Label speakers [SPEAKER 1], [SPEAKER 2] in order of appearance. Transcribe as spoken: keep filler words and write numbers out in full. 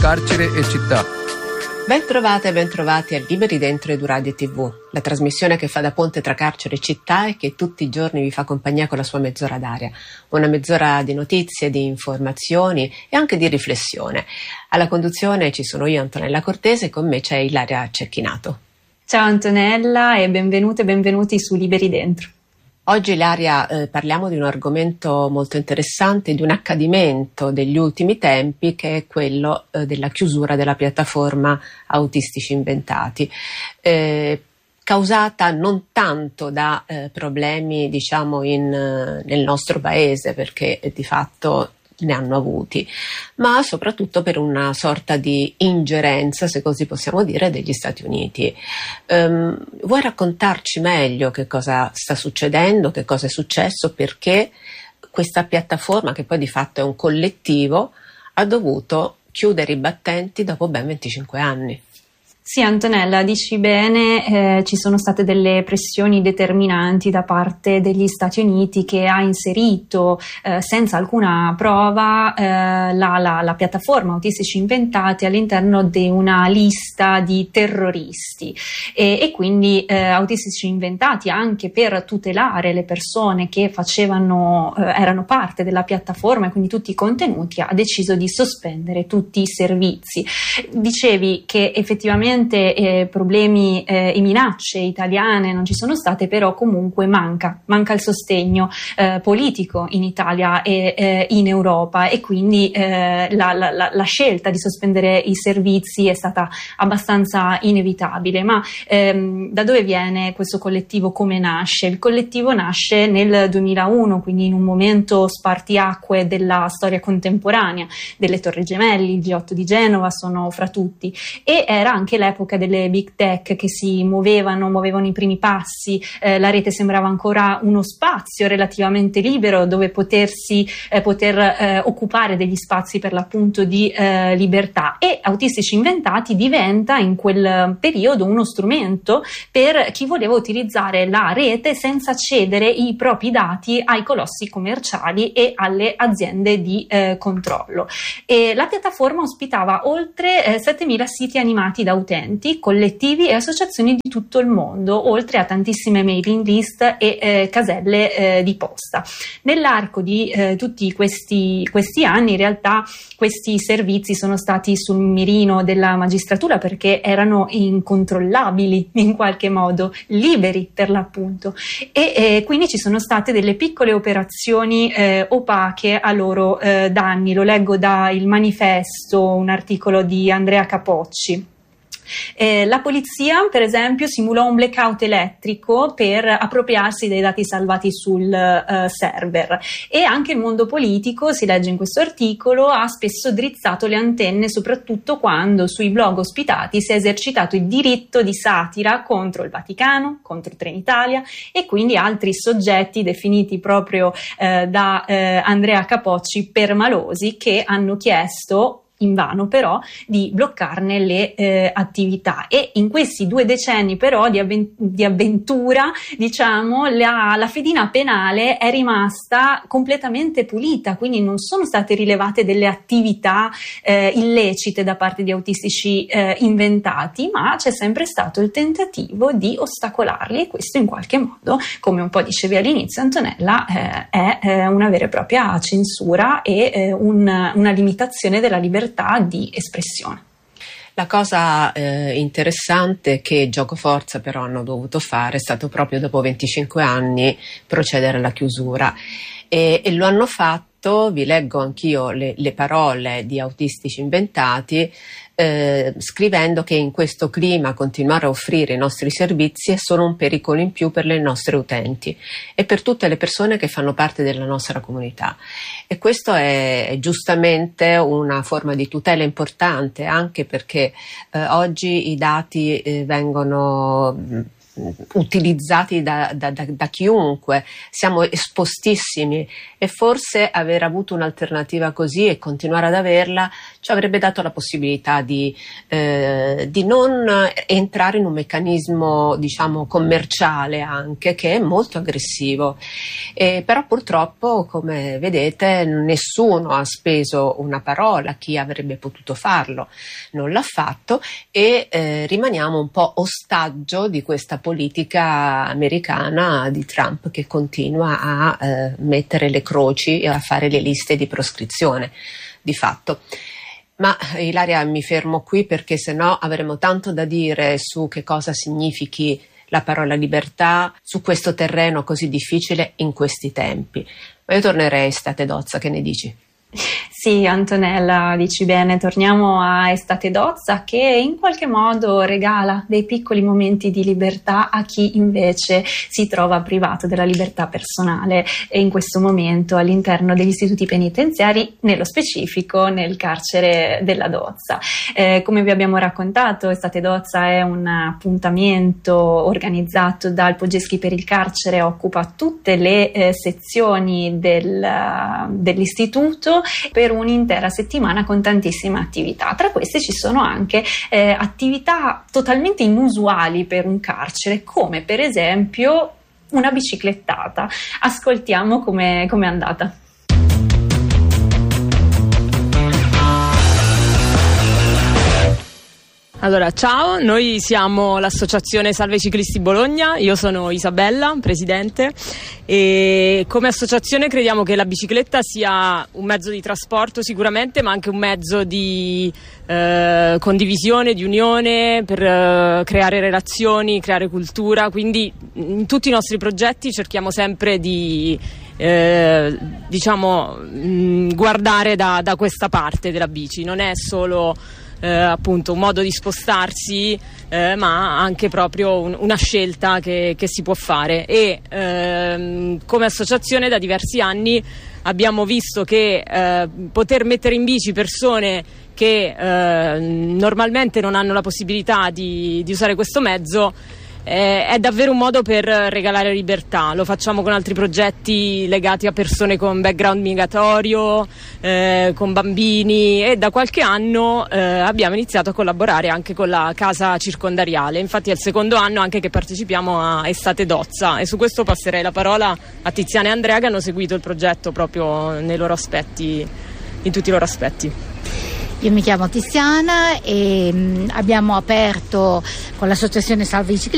[SPEAKER 1] carcere e città.
[SPEAKER 2] Bentrovate e bentrovati a Liberi Dentro EduRadio tivù, la trasmissione che fa da ponte tra carcere e città e che tutti i giorni vi fa compagnia con la sua mezz'ora d'aria. Una mezz'ora di notizie, di informazioni e anche di riflessione. Alla conduzione ci sono io, Antonella Cortese, e con me c'è Ilaria Cecchinato.
[SPEAKER 3] Ciao Antonella e benvenute e benvenuti su Liberi Dentro.
[SPEAKER 2] Oggi, Ilaria, eh, parliamo di un argomento molto interessante, di un accadimento degli ultimi tempi, che è quello eh, della chiusura della piattaforma Autistici Inventati, eh, causata non tanto da eh, problemi, diciamo, in, nel nostro paese, perché eh, di fatto ne hanno avuti, ma soprattutto per una sorta di ingerenza, se così possiamo dire, degli Stati Uniti. Um, vuoi raccontarci meglio che cosa sta succedendo, che cosa è successo, perché questa piattaforma, che poi di fatto è un collettivo, ha dovuto chiudere i battenti dopo ben venticinque anni?
[SPEAKER 3] Sì, Antonella, dici bene, eh, ci sono state delle pressioni determinanti da parte degli Stati Uniti, che ha inserito eh, senza alcuna prova eh, la, la, la piattaforma Autistici Inventati all'interno di una lista di terroristi e, e quindi eh, Autistici Inventati, anche per tutelare le persone che facevano eh, erano parte della piattaforma e quindi tutti i contenuti, ha deciso di sospendere tutti i servizi. Dicevi che effettivamente Eh, problemi eh, e minacce italiane non ci sono state, però comunque manca, manca il sostegno eh, politico in Italia e eh, in Europa, e quindi eh, la, la, la scelta di sospendere i servizi è stata abbastanza inevitabile. Ma ehm, da dove viene questo collettivo? Come nasce? Il collettivo nasce nel duemilauno, quindi in un momento spartiacque della storia contemporanea, delle Torri Gemelli, il G otto di Genova sono fra tutti, e era anche l'epoca delle big tech che si muovevano, muovevano i primi passi, eh, la rete sembrava ancora uno spazio relativamente libero dove potersi eh, poter eh, occupare degli spazi per l'appunto di eh, libertà, e Autistici Inventati diventa in quel periodo uno strumento per chi voleva utilizzare la rete senza cedere i propri dati ai colossi commerciali e alle aziende di eh, controllo. E la piattaforma ospitava oltre eh, settemila siti animati da utenti, collettivi e associazioni di tutto il mondo, oltre a tantissime mailing list e eh, caselle eh, di posta. Nell'arco di eh, tutti questi, questi anni, in realtà, questi servizi sono stati sul mirino della magistratura, perché erano incontrollabili in qualche modo, liberi per l'appunto, e eh, quindi ci sono state delle piccole operazioni eh, opache a loro eh, danni. Lo leggo da Il Manifesto, un articolo di Andrea Capocci. Eh, la polizia, per esempio, simulò un blackout elettrico per appropriarsi dei dati salvati sul uh, server, e anche il mondo politico, si legge in questo articolo, ha spesso drizzato le antenne, soprattutto quando sui blog ospitati si è esercitato il diritto di satira contro il Vaticano, contro Trenitalia e quindi altri soggetti definiti proprio eh, da eh, Andrea Capocci permalosi, che hanno chiesto, invano però, di bloccarne le eh, attività. E in questi due decenni però di, avven- di avventura, diciamo, la, la fedina penale è rimasta completamente pulita, quindi non sono state rilevate delle attività eh, illecite da parte di Autistici eh, Inventati, ma c'è sempre stato il tentativo di ostacolarli, e questo in qualche modo, come un po' dicevi all'inizio, Antonella, eh, è eh, una vera e propria censura e eh, un, una limitazione della libertà di espressione.
[SPEAKER 2] La cosa eh, interessante che giocoforza però hanno dovuto fare è stato proprio dopo venticinque anni procedere alla chiusura, e, e lo hanno fatto, vi leggo anch'io le, le parole di Autistici Inventati, eh, scrivendo che in questo clima continuare a offrire i nostri servizi è solo un pericolo in più per le nostre utenti e per tutte le persone che fanno parte della nostra comunità. E questo è, è giustamente una forma di tutela importante, anche perché eh, oggi i dati eh, vengono utilizzati da, da, da, da chiunque, siamo espostissimi, e forse aver avuto un'alternativa così e continuare ad averla ci avrebbe dato la possibilità di, eh, di non entrare in un meccanismo, diciamo, commerciale anche, che è molto aggressivo. Eh, però purtroppo, come vedete, nessuno ha speso una parola, chi avrebbe potuto farlo non l'ha fatto, e eh, rimaniamo un po' ostaggio di questa politica americana di Trump, che continua a eh, mettere le croci e a fare le liste di proscrizione di fatto. Ma Ilaria, mi fermo qui perché sennò avremo tanto da dire su che cosa significhi la parola libertà su questo terreno così difficile in questi tempi. Ma io tornerei a Estate Dozza, che ne dici?
[SPEAKER 3] Sì, Antonella, dici bene, torniamo a Estate Dozza, che in qualche modo regala dei piccoli momenti di libertà a chi invece si trova privato della libertà personale, e in questo momento all'interno degli istituti penitenziari, nello specifico nel carcere della Dozza. Eh, come vi abbiamo raccontato, Estate Dozza è un appuntamento organizzato dal Poggeschi per il carcere, occupa tutte le eh, sezioni del, dell'istituto per un'intera settimana con tantissime attività. Tra queste ci sono anche eh, attività totalmente inusuali per un carcere, come per esempio una biciclettata. Ascoltiamo come è andata.
[SPEAKER 1] Allora, ciao, noi siamo l'associazione Salve Ciclisti Bologna, io sono Isabella, presidente, e come associazione crediamo che la bicicletta sia un mezzo di trasporto sicuramente, ma anche un mezzo di eh, condivisione, di unione, per eh, creare relazioni, creare cultura, quindi in tutti i nostri progetti cerchiamo sempre di eh, diciamo mh, guardare da, da questa parte della bici. Non è solo Eh, appunto un modo di spostarsi, eh, ma anche proprio un, una scelta che, che si può fare, e ehm, come associazione da diversi anni abbiamo visto che eh, poter mettere in bici persone che eh, normalmente non hanno la possibilità di, di usare questo mezzo Eh, è davvero un modo per regalare libertà. Lo facciamo con altri progetti legati a persone con background migratorio, eh, con bambini, e da qualche anno eh, abbiamo iniziato a collaborare anche con la casa circondariale. Infatti è il secondo anno anche che partecipiamo a Estate Dozza, e su questo passerei la parola a Tiziana e Andrea, che hanno seguito il progetto proprio nei loro aspetti, in tutti i loro aspetti.
[SPEAKER 4] Io mi chiamo Tiziana e mh, abbiamo aperto con l'associazione Salve i Ciclisti